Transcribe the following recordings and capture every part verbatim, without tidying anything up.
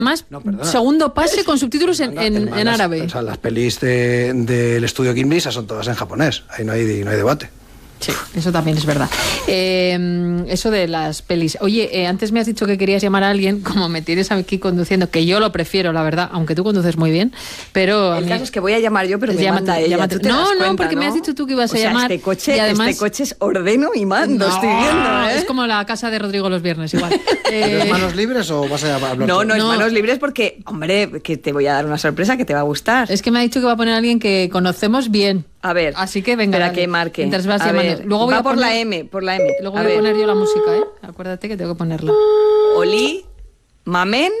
Más No, perdona. segundo pase con subtítulos en, Manga, en, el manga, en árabe. O sea, las pelis de, del estudio Gimli esas son todas en japonés. Ahí no hay, no hay debate. Sí, eso también es verdad. Eh, eso de las pelis. Oye, eh, antes me has dicho que querías llamar a alguien, como me tienes aquí conduciendo, que yo lo prefiero, la verdad, aunque tú conduces muy bien, pero... El mí... caso es que voy a llamar yo, pero me llámate, manda ella. llámate. ¿Tú te No, das no, cuenta, porque ¿no? me has dicho tú que ibas a o sea, llamar. Este coche, y además... este coche es ordeno y mando, no, estoy viendo, ¿eh? Es como la casa de Rodrigo los viernes, igual. ¿Eres eh... manos libres o vas a hablar? No, tú? no, es No. manos libres porque, hombre, que te voy a dar una sorpresa que te va a gustar. Es que me ha dicho que va a poner a alguien que conocemos bien. A ver, Así que venga. para dale. que marque. Mientras vas A llamando. ver, Luego voy va a por poner... la M, por la M. Luego a voy a ver. poner yo la música, ¿eh? Acuérdate que tengo que ponerla. Oli, Mamen.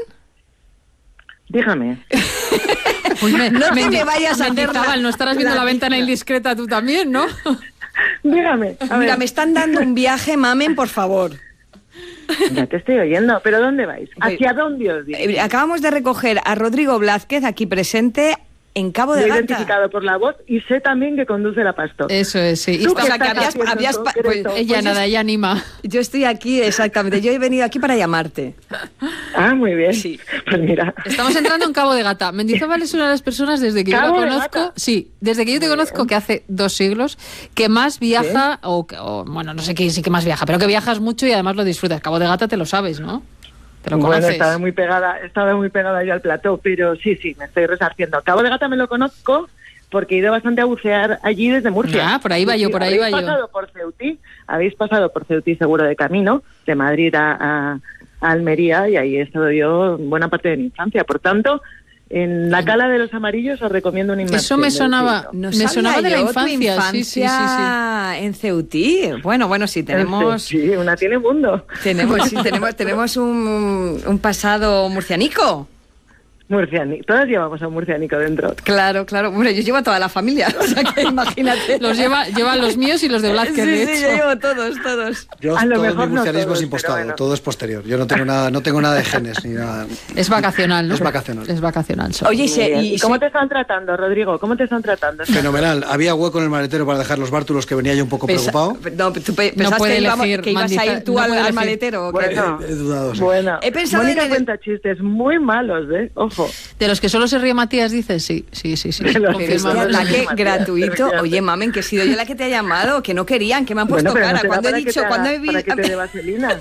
Dígame. Uy, me, No te me, me vayas a hacer Mendizábal, la- no estarás viendo la la ventana pista. indiscreta tú también, ¿no? Dígame. A Mira, ver. me están dando un viaje, Mamen, por favor. Ya te estoy oyendo. ¿Pero dónde vais? Voy- ¿Hacia dónde os dirigís? Eh, Acabamos de recoger a Rodrigo Blázquez, aquí presente, en Cabo Lo de he Gata. identificado por la voz y sé también que conduce la Pastor. Eso es, sí. Y ¿Tú está- O qué sea, que estás habías- haciendo habías en pa- concreto? pues, ella pues nada, es- ella anima. Yo estoy aquí, exactamente. Yo he venido aquí para llamarte. Ah, muy bien. Sí. Pues mira. Estamos entrando en Cabo de Gata. Mendizábal es una de las personas desde que yo la ¿Cabo de conozco, Gata? sí, desde que yo te Muy conozco, bien. que hace dos siglos, que más viaja, o, que- o, bueno, no sé quién sí que más viaja, pero que viajas mucho y además lo disfrutas. Cabo de Gata te lo sabes, ¿no? Te lo Bueno, conoces. estaba muy pegada, estaba muy pegada yo al plató, pero sí, sí, me estoy resarciendo. Cabo de Gata me lo conozco porque he ido bastante a bucear allí desde Murcia. Ah, por ahí va yo, por ahí va yo. Habéis pasado por Ceutí, habéis pasado por Ceutí seguro de camino, de Madrid a, a- a Almería, y ahí he estado yo buena parte de mi infancia. Por tanto, en la Cala de los Amarillos os recomiendo una inmersión. Eso me del sonaba, siglo. No me sabía sonaba de la yo tu infancia. Sí, sí, sí, sí. infancia en Ceutí. Bueno, bueno, sí, tenemos... Sí, una tiene mundo. Tenemos, sí, tenemos, tenemos un, un pasado murcianico. Murciani, todas llevamos a un murcianico dentro. Claro, claro. Bueno, yo llevo a toda la familia, o sea que imagínate. Los lleva, llevan los míos y los de Blázquez, Sí, de sí, hecho. yo llevo todos, todos. Yo A lo todo mejor mi no murcianismo todos, es impostado, pero bueno. todo es posterior. Yo no tengo nada, no tengo nada de genes ni nada. Es vacacional, ¿no? Es vacacional. Es vacacional. solo. Oye, y se- Muy bien. y ¿Y cómo se- te están tratando, Rodrigo? ¿Cómo te están tratando? Fenomenal. Había hueco en el maletero para dejar los bártulos, que venía yo un poco Pesa- preocupado. No, ¿tú pe- pensabas puede que, íbamos- elegir, que ibas a Mandiza- ir tú no al, puede al elegir. maletero? ¿o qué? Bueno, He dudado, sí. bueno. He pensado Mónica en el- cuenta chistes muy malos, ¿eh? Ojo. De los que solo se ríe Matías, dices, sí, sí, sí, sí. De los Pero este Confirmamos. Matías. ataque Matías, gratuito. efectivamente. Oye, mamen, que he sido yo la que te ha llamado, que no querían, que me han puesto Bueno, pero no cara. será Cuando he para que dicho, te cuando haga- he vi- para que te dé vaselina.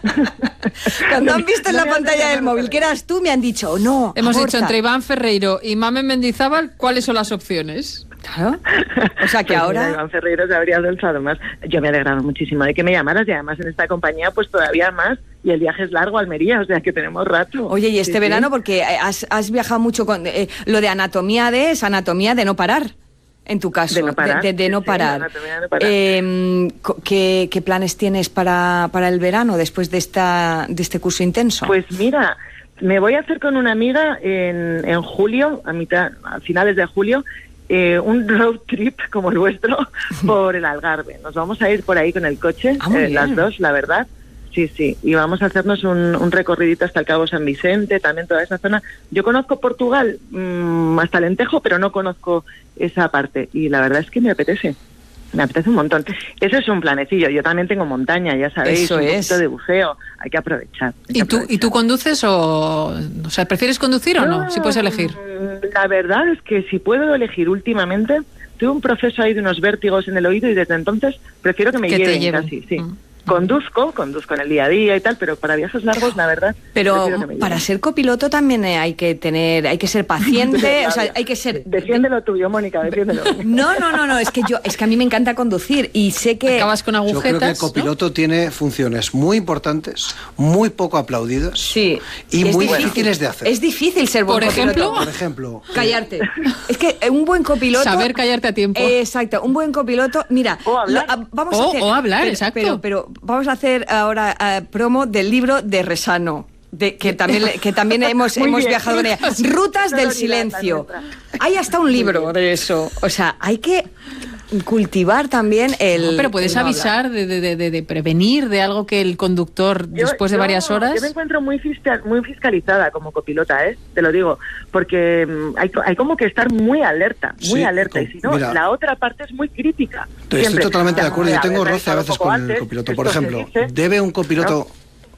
cuando han visto en No la me hagas pantalla del llamar móvil otra que vez. eras tú, me han dicho, oh, no. Hemos aborta. dicho entre Iván Ferreiro y Mamen Mendizábal, ¿cuáles son las opciones? Claro. O sea que Pues ahora. mira, Iván Ferreiro se habría alzado más. Yo me he alegrado muchísimo de que me llamaras, y además en esta compañía pues todavía más, y el viaje es largo a Almería, o sea que tenemos rato. Oye, y este Sí, sí. verano, porque has, has viajado mucho con. eh, lo de anatomía de es anatomía de no parar. En tu caso, De no parar, de, de sí, no sí, parar. anatomía de no parar. Eh, co- ¿qué, qué planes tienes para, para el verano después de esta de este curso intenso? Pues mira, me voy a hacer con una amiga en, en julio, a mitad, a finales de julio, eh, un road trip como el vuestro por el Algarve. Nos vamos a ir por ahí con el coche, Ah, muy eh, bien. las dos, la verdad. Sí, sí, y vamos a hacernos un, un recorridito hasta el Cabo San Vicente, también toda esa zona. Yo conozco Portugal mmm, hasta Alentejo, pero no conozco esa parte, y la verdad es que me apetece. Me apetece un montón. Eso es un planecillo. Yo también tengo montaña, ya sabéis, Eso un es. poquito de buceo. Hay que aprovechar. hay que ¿Y tú, ¿Y aprovechar. tú conduces o...? O sea, ¿prefieres conducir o no? Si puedes elegir. Mm, La verdad es que si puedo elegir últimamente, tuve un proceso ahí de unos vértigos en el oído, y desde entonces prefiero que me Que te lleven, lleven. casi, sí. Mm. Conduzco, conduzco en el día a día y tal, pero para viajes largos, la verdad, Pero prefiero que me para lleven. ser copiloto también eh, hay que tener, hay que ser paciente, o sea, hay que ser. Defiéndelo tuyo, Mónica, defiéndelo. No, no, no, no, es que yo, es que a mí me encanta conducir y sé que. Acabas con Yo creo que el agujetas, ¿no? copiloto tiene funciones muy importantes, muy poco aplaudidas Sí. y Es muy difícil. difíciles de hacer. Es difícil ser buen Por copiloto. ejemplo, Por ejemplo, Callarte. Es que un buen copiloto. Saber callarte a tiempo. Exacto, un buen copiloto. Mira, O hablar. lo- a- vamos O- a hacer. o hablar, pero, exacto. Pero, pero vamos a hacer ahora eh, promo del libro de Resano. De, que también le- que también hemos, Muy hemos bien. viajado en ella. Rutas del Sororidad, silencio. la nuestra. Hay hasta un libro de eso. O sea, hay que cultivar también el. No, pero puedes el no hablar. avisar de, de, de, de prevenir de algo que el conductor, Yo- después de yo- varias horas... Yo me encuentro muy, fiscal, muy fiscalizada como copilota, ¿eh? Te lo digo, porque mm, hay, co- hay como que estar muy alerta, muy Sí, alerta, con- y si no, mira. la otra parte es muy crítica. estoy Siempre. totalmente de acuerdo. Yo Ya, tengo haber roce a revisado veces un poco con el antes, copiloto. Por esto se ejemplo, dice, ¿debe un copiloto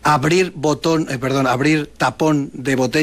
abrir botón, eh, perdón, abrir tapón de botella